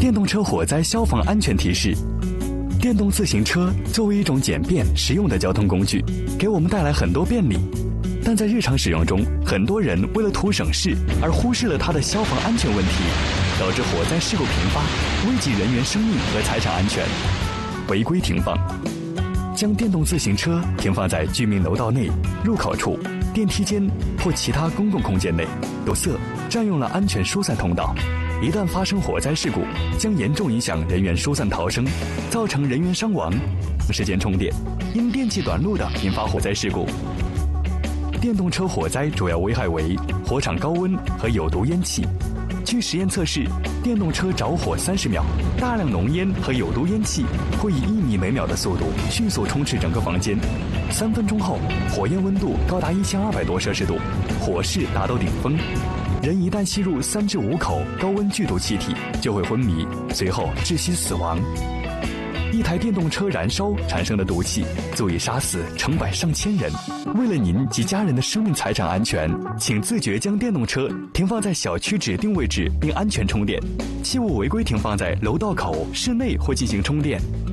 电动车火灾消防安全提示：电动自行车作为一种简便实用的交通工具，给我们带来很多便利，但在日常使用中，很多人为了图省事而忽视了它的消防安全问题，导致火灾事故频发，危及人员生命和财产安全。违规停放，将电动自行车停放在居民楼道内、入口处、电梯间或其他公共空间内，堵塞、占用了安全疏散通道。一旦发生火灾事故，将严重影响人员疏散逃生，造成人员伤亡。长时间充电，因电器短路的引发火灾事故。电动车火灾主要危害为火场高温和有毒烟气。据实验测试，电动车着火30秒，大量浓烟和有毒烟气会以1米每秒的速度迅速充斥整个房间。3分钟后，火焰温度高达1200多摄氏度，火势达到顶峰。人一旦吸入3至5口高温剧毒气体，就会昏迷，随后窒息死亡。一台电动车燃烧产生的毒气足以杀死成百上千人。为了您及家人的生命财产安全，请自觉将电动车停放在小区指定位置并安全充电，切勿违规停放在楼道口、室内或进行充电。